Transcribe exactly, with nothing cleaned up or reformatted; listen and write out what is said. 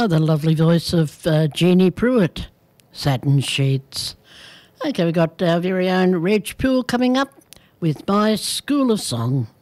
Oh, the lovely voice of uh, Jeannie Pruitt, Satin Sheets. Okay, we've got our very own Reg Poole coming up with My School of Song.